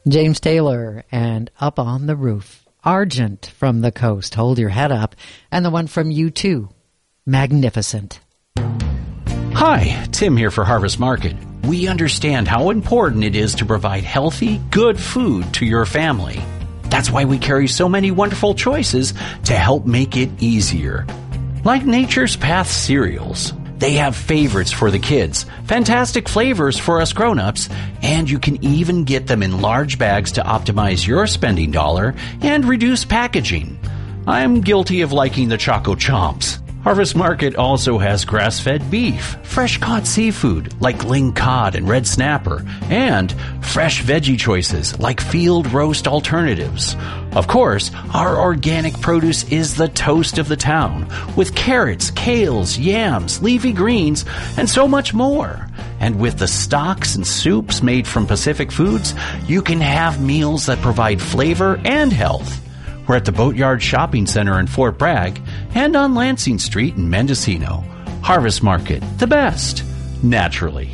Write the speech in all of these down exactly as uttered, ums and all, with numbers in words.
James Taylor and Up on the Roof. Argent from the Coast, Hold Your Head Up. And the one from U two, Magnificent. Hi, Tim here for Harvest Market. We understand how important it is to provide healthy, good food to your family. That's why we carry so many wonderful choices to help make it easier. Like Nature's Path cereals. They have favorites for the kids, fantastic flavors for us grown-ups, and you can even get them in large bags to optimize your spending dollar and reduce packaging. I'm guilty of liking the Choco Chomps. Harvest Market also has grass-fed beef, fresh-caught seafood like ling cod and red snapper, and fresh veggie choices like field roast alternatives. Of course, our organic produce is the toast of the town, with carrots, kales, yams, leafy greens, and so much more. And with the stocks and soups made from Pacific Foods, you can have meals that provide flavor and health. We're at the Boatyard Shopping Center in Fort Bragg and on Lansing Street in Mendocino. Harvest Market, the best, naturally.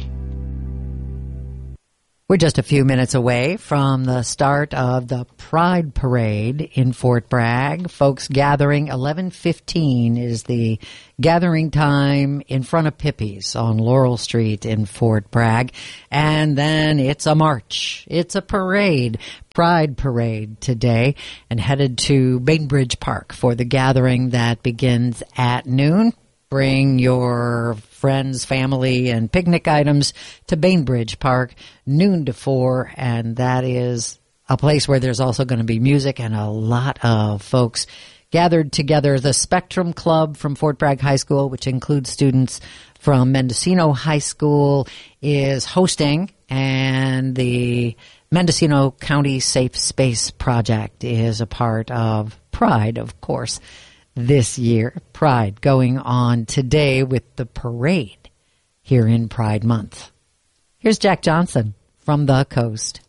We're just a few minutes away from the start of the Pride Parade in Fort Bragg. Folks gathering, eleven fifteen is the gathering time in front of Pippi's on Laurel Street in Fort Bragg. And then it's a march. It's a parade. Pride Parade today, and headed to Bainbridge Park for the gathering that begins at noon. Bring your friends, family, and picnic items to Bainbridge Park, noon to four, and that is a place where there's also going to be music and a lot of folks gathered together. The Spectrum Club from Fort Bragg High School, which includes students from Mendocino High School, is hosting, and the Mendocino County Safe Space Project is a part of Pride, of course, this year. Pride going on today with the parade here in Pride Month. Here's Jack Johnson from the Coast.